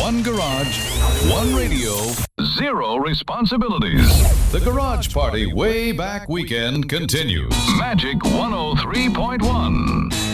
One garage, one radio, Zero responsibilities. the Garage Party Way Back Weekend continues. Magic 103.1.